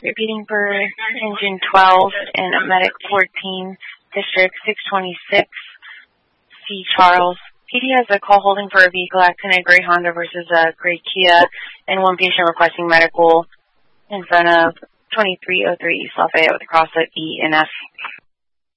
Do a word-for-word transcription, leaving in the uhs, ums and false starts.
Repeating for engine twelve and medic fourteen, district six twenty-six, C. Charles. P D has a call holding for a vehicle accident, a gray Honda versus a gray Kia, and one patient requesting medical in front of twenty-three oh three East Lafayette with a cross at E and F.